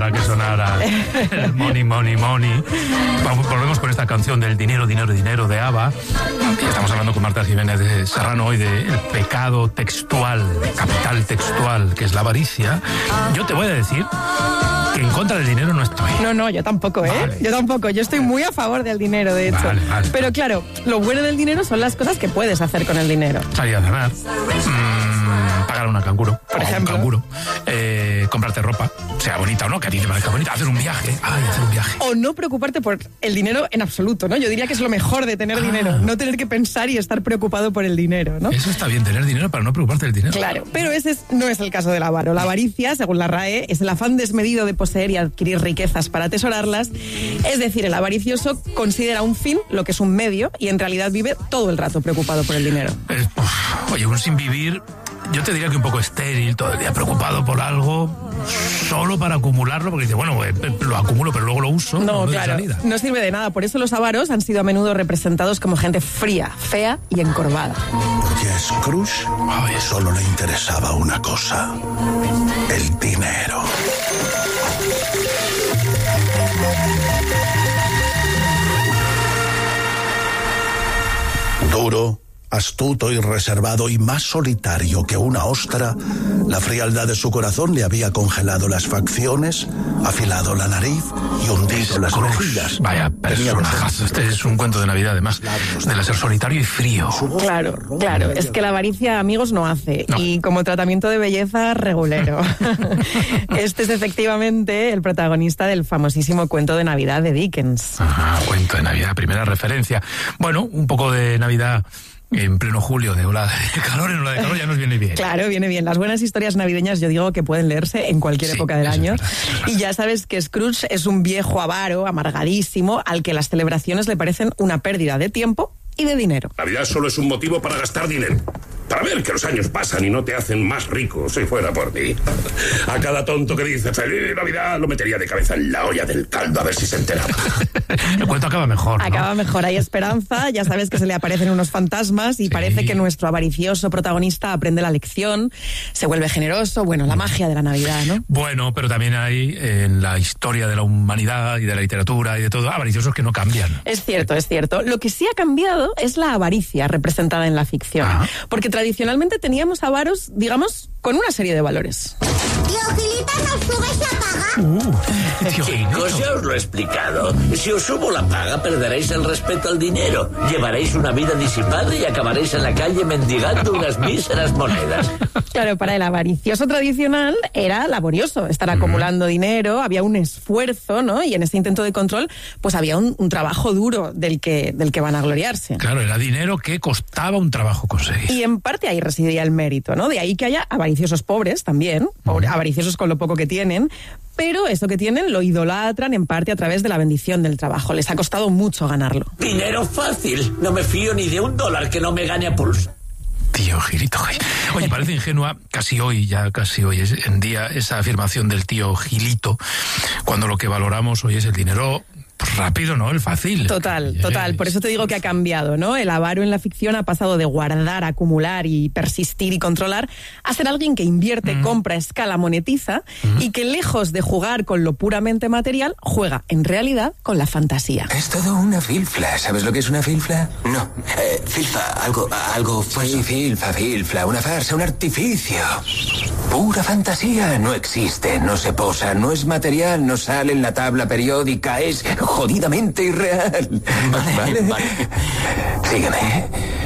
que sonara el money, money, money. Volvemos con esta canción del dinero, dinero, dinero de ABBA. Y estamos hablando con Marta Jiménez de Serrano hoy del pecado textual, capital textual, que es la avaricia. Yo te voy a decir que en contra del dinero no estoy. No, yo tampoco, ¿eh? Vale. Yo tampoco. Yo estoy muy a favor del dinero, de hecho. Vale. Pero claro, lo bueno del dinero son las cosas que puedes hacer con el dinero. Salir a cenar, pagar una canguro, por ejemplo, un canguro, comprarte ropa, sea bonita o no, que a ti te parezca bonita, hacer un viaje. O no preocuparte por el dinero en absoluto, ¿no? Yo diría que es lo mejor de tener dinero, no tener que pensar y estar preocupado por el dinero, ¿no? Eso está bien, tener dinero para no preocuparte del dinero. Claro, pero ese no es el caso del avaro. La avaricia, según la RAE, es el afán desmedido de poseer y adquirir riquezas para atesorarlas. Es decir, el avaricioso considera un fin lo que es un medio y en realidad vive todo el rato preocupado por el dinero. Oye, un sin vivir, yo te diría que un poco estéril, todo el día preocupado por algo, solo para acumularlo, porque dice, bueno, lo acumulo, pero luego lo uso. No, claro, no sirve de nada. Por eso los avaros han sido a menudo representados como gente fría, fea y encorvada. Porque a Scrooge solo le interesaba una cosa: el dinero. Duro, astuto y reservado y más solitario que una ostra, la frialdad de su corazón le había congelado las facciones, afilado la nariz y hundido las mejillas. Vaya personajazo. Este es un cuento de Navidad, además, de ser solitario y frío. Claro. Es que la avaricia, amigos, no hace. No. Y como tratamiento de belleza, regulero. Este es efectivamente el protagonista del famosísimo cuento de Navidad de Dickens. Cuento de Navidad, primera referencia. Bueno, un poco de Navidad en pleno julio, de ola de calor, en ola de calor ya nos viene bien. Claro, viene bien. Las buenas historias navideñas yo digo que pueden leerse en cualquier época del año. Es verdad. Y ya sabes que Scrooge es un viejo avaro, amargadísimo, al que las celebraciones le parecen una pérdida de tiempo y de dinero. Navidad solo es un motivo para gastar dinero. Para ver que los años pasan y no te hacen más rico, si fuera por mí. A cada tonto que dice ¡Feliz Navidad! Lo metería de cabeza en la olla del caldo a ver si se enteraba. El cuento acaba mejor, ¿no? Acaba mejor, hay esperanza, ya sabes que se le aparecen unos fantasmas y parece que nuestro avaricioso protagonista aprende la lección, se vuelve generoso, bueno, la magia de la Navidad, ¿no? Bueno, pero también hay en la historia de la humanidad y de la literatura y de todo, avariciosos que no cambian. Es cierto. Lo que sí ha cambiado es la avaricia representada en la ficción. Porque tradicionalmente teníamos avaros, digamos, con una serie de valores. Tío Gilito, ¿nos subes la paga? Chicos, ya os lo he explicado. Si os subo la paga, perderéis el respeto al dinero. Llevaréis una vida disipada y acabaréis en la calle mendigando unas míseras monedas. Claro, para el avaricioso tradicional era laborioso estar acumulando dinero, había un esfuerzo, ¿no? Y en este intento de control, pues había un trabajo duro del que van a gloriarse. Claro, era dinero que costaba un trabajo conseguir. Y en parte ahí residía el mérito, ¿no? De ahí que haya avariciosos pobres también, avariciosos con lo poco que tienen, pero eso que tienen lo idolatran en parte a través de la bendición del trabajo. Les ha costado mucho ganarlo. Dinero fácil. No me fío ni de $1 que no me gane a pulso. Tío Gilito. Oye, parece ingenua casi hoy es en día esa afirmación del tío Gilito, cuando lo que valoramos hoy es el dinero rápido, ¿no? El fácil. Total. Por eso te digo que ha cambiado, ¿no? El avaro en la ficción ha pasado de guardar, acumular y persistir y controlar a ser alguien que invierte, compra, escala, monetiza y que lejos de jugar con lo puramente material, juega en realidad con la fantasía. Es todo una filfla. ¿Sabes lo que es una filfla? No. Filfa, algo fuerte. Sí, filfla, una farsa, un artificio. Pura fantasía. No existe, no se posa, no es material, no sale en la tabla periódica, es jodidamente irreal. Vale. Sígueme.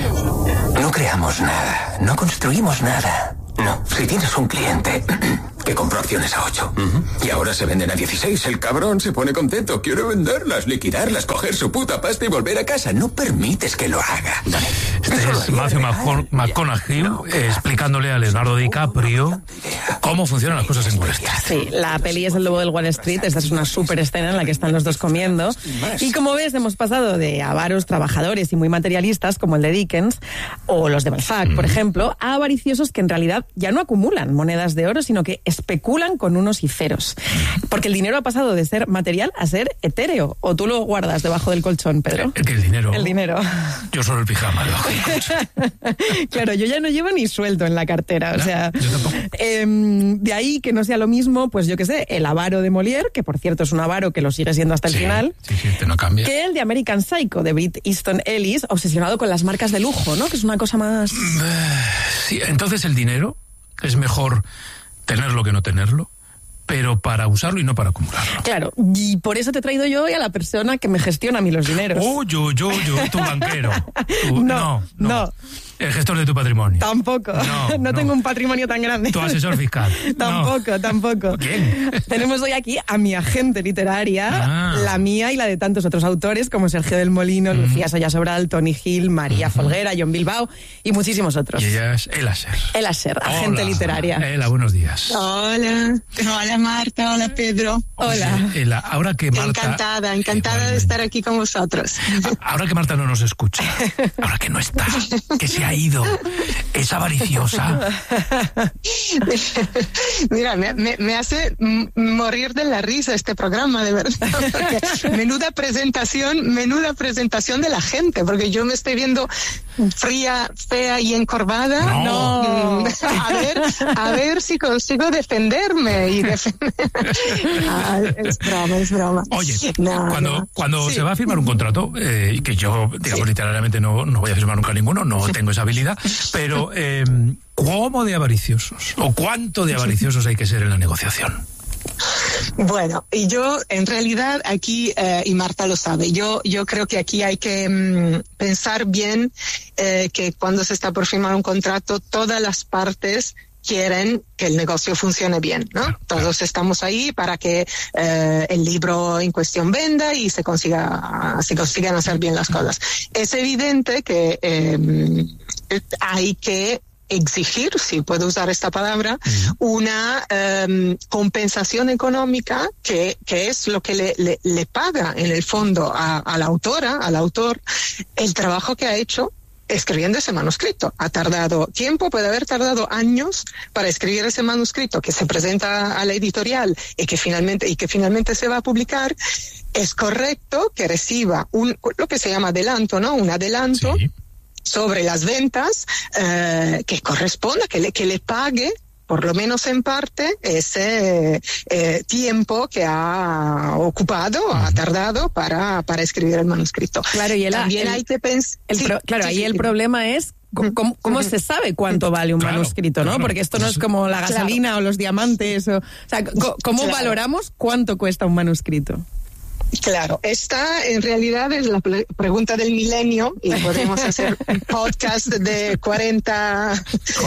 No creamos nada, no construimos nada. No, si tienes un cliente que compró acciones a 8 y ahora se venden a 16, el cabrón se pone contento, quiere venderlas, liquidarlas, coger su puta pasta y volver a casa. No permites que lo haga. Este es Matthew McConaughey explicándole a Leonardo DiCaprio cómo funcionan las cosas en Wall Street. Sí, la peli es El lobo del Wall Street. Esta es una súper escena en la que están los dos comiendo. Y como ves, hemos pasado de avaros trabajadores y muy materialistas, como el de Dickens, o los de Balzac, por ejemplo, a avariciosos que en realidad ya no acumulan monedas de oro, sino que especulan con unos y ceros. Porque el dinero ha pasado de ser material a ser etéreo. ¿O tú lo guardas debajo del colchón, Pedro? ¿El dinero? El dinero. Yo solo el pijama debajo del colchón. Claro, yo ya no llevo ni sueldo en la cartera. No, o sea, yo tampoco. De ahí que no sea lo mismo, pues yo qué sé, el avaro de Molière, que por cierto es un avaro que lo sigue siendo hasta el final. Sí, este no cambia. Que el de American Psycho, de Bret Easton Ellis, obsesionado con las marcas de lujo, ¿no? Que es una cosa más... Sí, entonces el dinero es mejor tenerlo que no tenerlo, pero para usarlo y no para acumularlo. Claro, y por eso te he traído yo hoy a la persona que me gestiona a mí los dineros. Oh, yo, tu banquero. No. El gestor de tu patrimonio. Tampoco. No tengo un patrimonio tan grande. Tu asesor fiscal. Tampoco. ¿Quién? Tenemos hoy aquí a mi agente literaria, la mía y la de tantos otros autores como Sergio del Molino, Lucía Soya Sobral, Tony Gil, María Folguera, John Bilbao y muchísimos otros. Y ella es Ela Ser. Ela Ser, agente literaria. Ela, buenos días. Hola Marta, hola Pedro. Hola. Ela, ahora que Marta... Encantada de estar aquí con vosotros. Ahora que Marta no nos escucha, ahora que no está, que se ha ido, es avariciosa. Mira, me hace morir de la risa este programa, de verdad. Menuda presentación de la gente, porque yo me estoy viendo fría, fea y encorvada. No. A ver si consigo defenderme y es broma. Oye, cuando se va a firmar un contrato, que yo, digamos, literalmente no voy a firmar nunca ninguno, no tengo esa habilidad, pero ¿cómo de avariciosos o cuánto de avariciosos hay que ser en la negociación? Bueno, y yo en realidad aquí, y Marta lo sabe, yo creo que aquí hay que pensar bien que cuando se está por firmar un contrato, todas las partes quieren que el negocio funcione bien, ¿no? Todos estamos ahí para que el libro en cuestión venda y se consigan hacer bien las cosas. Es evidente que hay que exigir, si puedo usar esta palabra, una compensación económica que es lo que le paga en el fondo a la autora, al autor, el trabajo que ha hecho escribiendo ese manuscrito. Ha tardado tiempo, puede haber tardado años para escribir ese manuscrito que se presenta a la editorial y que finalmente se va a publicar. Es correcto que reciba lo que se llama adelanto, ¿no? Un adelanto. Sí. Sobre las ventas, que corresponda, que le pague, por lo menos en parte, ese tiempo que ha ocupado, ha tardado para escribir el manuscrito. Claro, y también hay que pensar... el problema es ¿cómo se sabe cuánto vale un manuscrito, ¿no? Porque esto no es como la gasolina o los diamantes. ¿Cómo valoramos cuánto cuesta un manuscrito? Claro, esta en realidad es la pregunta del milenio y podemos hacer un podcast de 40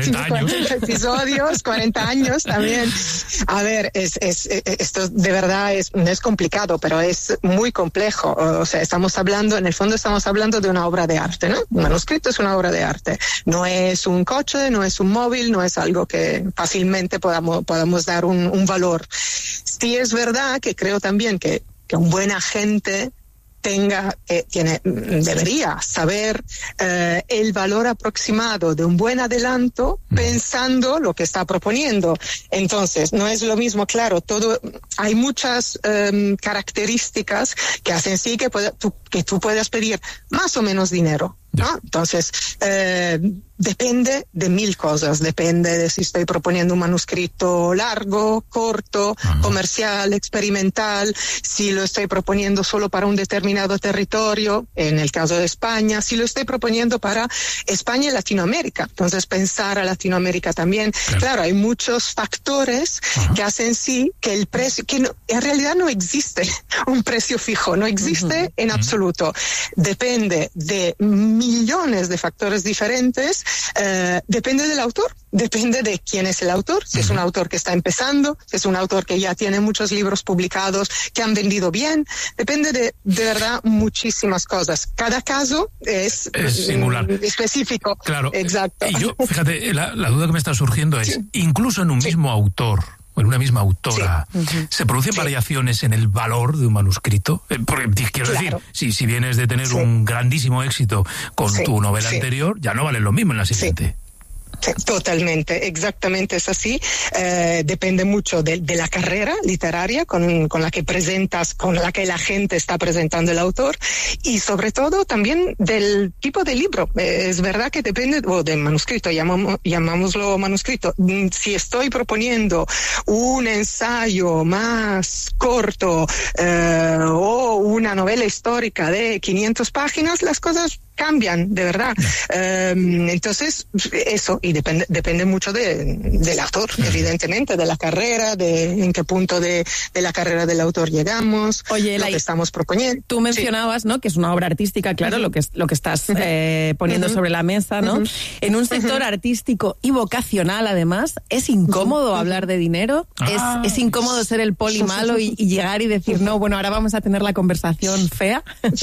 episodios, 40 años también. A ver, esto de verdad es complicado, pero es muy complejo. O sea, en el fondo estamos hablando de una obra de arte, ¿no? Un manuscrito es una obra de arte. No es un coche, no es un móvil, no es algo que fácilmente podamos dar un valor. Sí es verdad que creo también que un buen agente debería saber el valor aproximado de un buen adelanto pensando lo que está proponiendo. Entonces, no es lo mismo, claro, hay muchas características que hacen sí que tú puedas pedir más o menos dinero, ¿no? Entonces, depende de mil cosas. Depende de si estoy proponiendo un manuscrito largo, corto, comercial, experimental, si lo estoy proponiendo solo para un determinado territorio, en el caso de España, si lo estoy proponiendo para España y Latinoamérica. Entonces, pensar a Latinoamérica también. Claro, hay muchos factores que hacen sí que el precio, en realidad no existe un precio fijo, no existe en absoluto. Depende de millones de factores diferentes. Depende del autor, depende de quién es el autor, si es un autor que está empezando, si es un autor que ya tiene muchos libros publicados, que han vendido bien, depende de verdad muchísimas cosas. Cada caso es singular, específico. Claro. Exacto. Y yo, fíjate, la duda que me está surgiendo es, incluso en un mismo autor, en una misma autora, ¿se producen variaciones en el valor de un manuscrito? Porque quiero decir, si vienes de tener un grandísimo éxito con tu novela anterior, ya no vale lo mismo en la siguiente. Totalmente, exactamente es así. Depende mucho de la carrera literaria con la que presentas, con la que la gente está presentando el autor, y sobre todo también del tipo de libro. Es verdad que depende, o del manuscrito, llamámoslo manuscrito. Si estoy proponiendo un ensayo más corto o una novela histórica de 500 páginas, las cosas cambian, de verdad. Entonces, eso, y depende mucho del autor, evidentemente, de la carrera, de en qué punto de la carrera del autor llegamos. Oye, lo que estamos proponiendo. Tú mencionabas, ¿no?, que es una obra artística, claro, lo que estás poniendo sobre la mesa, ¿no? En un sector artístico y vocacional, además, ¿es incómodo hablar de dinero? ¿Es incómodo ser el poli malo y llegar y decir, no, bueno, ahora vamos a tener la conversación fea?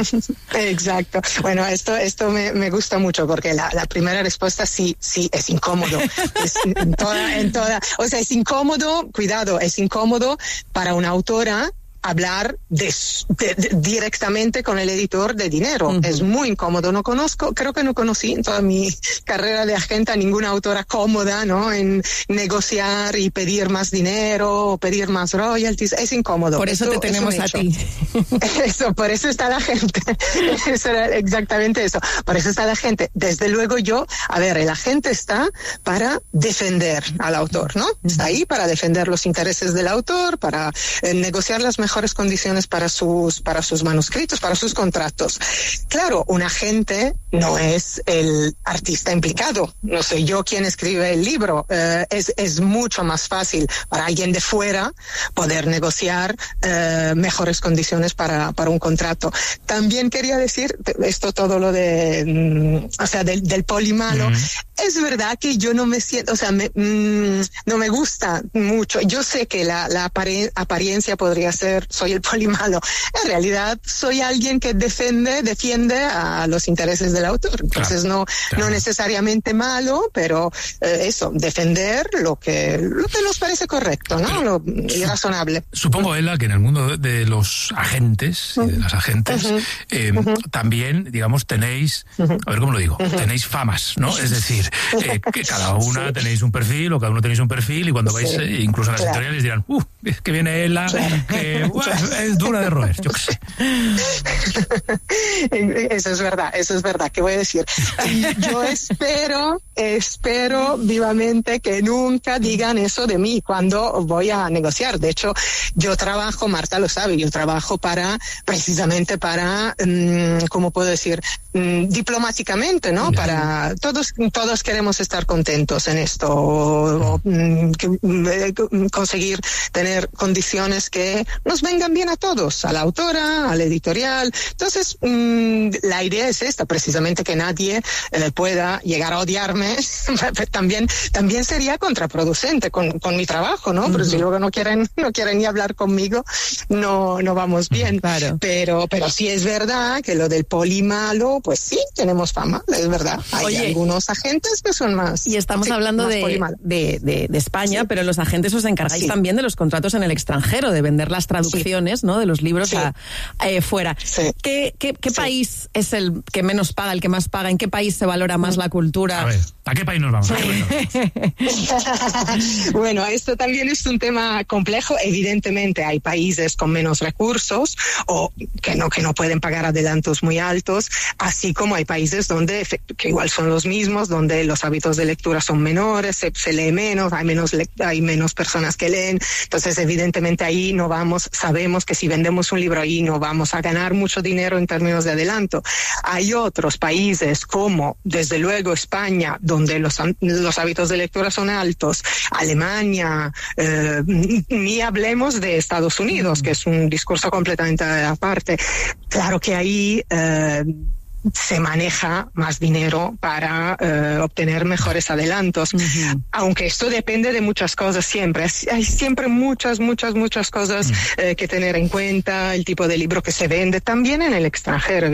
Exacto. Bueno, esto me gusta mucho, porque la primera respuesta sí es incómodo. Es en toda, o sea, es incómodo, cuidado, es incómodo para una autora hablar directamente con el editor de dinero. Es muy incómodo. Creo que no conocí en toda mi carrera de agente a ninguna autora cómoda, ¿no?, en negociar y pedir más dinero o pedir más royalties. Es incómodo. Por eso te tenemos a ti. Eso, por eso está la gente. Eso era exactamente eso. Por eso está la gente. Desde luego el agente está para defender al autor, ¿no? Está ahí para defender los intereses del autor, para negociar las mejores condiciones para sus manuscritos, para sus contratos. Claro, un agente no es el artista implicado. No soy yo quien escribe el libro. Es mucho más fácil para alguien de fuera poder negociar mejores condiciones para un contrato. También quería decir esto, todo lo de, del poli malo. Es verdad que yo no me siento, no me gusta mucho. Yo sé que la apariencia podría ser, soy el poli malo. En realidad soy alguien que defiende a los intereses del autor. Entonces no necesariamente malo, pero defender lo que nos parece correcto, ¿no? Y razonable. Supongo, Ela, que en el mundo de los agentes y de las agentes también, digamos, tenéis, a ver cómo lo digo, tenéis famas, ¿no? Es decir, que cada una tenéis un perfil, o cada uno tenéis un perfil, y cuando vais, incluso en las editoriales dirán, es que viene Ela, que es dura de roer, yo qué sé. Eso es verdad, ¿qué voy a decir? Yo espero vivamente que nunca digan eso de mí cuando voy a negociar. De hecho, yo trabajo, Marta lo sabe, precisamente para, ¿cómo puedo decir? Diplomáticamente, ¿no? Para todos queremos estar contentos en esto, conseguir tener condiciones que nos vengan bien a todos, a la autora, al editorial. Entonces, la idea es esta, precisamente, que nadie pueda llegar a odiarme. También sería contraproducente con mi trabajo, ¿no? Pero si luego no quieren ni hablar conmigo, no vamos bien. Claro. Pero sí es verdad que lo del poli malo, pues sí, tenemos fama, es verdad. Hay algunos agentes que son más... Y estamos hablando de España, pero los agentes os encargáis también de los contratos en el extranjero, de vender las traducciones, ¿no?, de los libros fuera. Sí. ¿Qué país es el que menos paga, el que más paga? ¿En qué país se valora más la cultura? A ver, ¿a qué país nos vamos? Bueno, esto también es un tema complejo. Evidentemente hay países con menos recursos o que no pueden pagar adelantos muy altos, así como hay países que igual son los mismos, donde los hábitos de lectura son menores, se lee menos, hay menos personas que leen. Entonces, evidentemente ahí sabemos que si vendemos un libro ahí no vamos a ganar mucho dinero en términos de adelanto. Hay otros países como, desde luego, España, donde los hábitos de lectura son altos, Alemania, ni hablemos de Estados Unidos, que es un discurso completamente aparte. Claro que ahí se maneja más dinero para obtener mejores adelantos. Aunque esto depende de muchas cosas siempre. Hay siempre muchas cosas que tener en cuenta, el tipo de libro que se vende también en el extranjero.